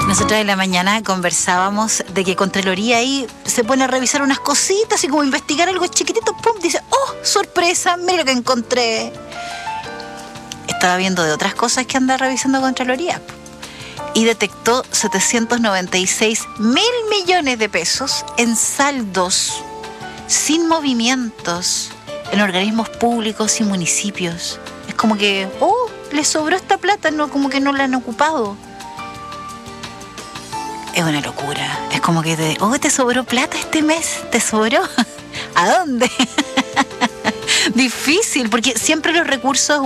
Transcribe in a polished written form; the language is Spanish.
Nosotros en la mañana conversábamos de que Contraloría ahí se pone a revisar unas cositas y como investigar algo chiquitito, ¡pum! Dice, ¡oh, sorpresa! Mira lo que encontré. Estaba viendo de otras cosas que anda revisando Contraloría y detectó 796.000 millones de pesos en saldos sin movimientos en organismos públicos y municipios. Es como que, oh, les sobró esta plata, no, como que no la han ocupado. Es una locura. Es como que te sobró plata este mes. ¿Te sobró? ¿A dónde? Difícil, porque siempre los recursos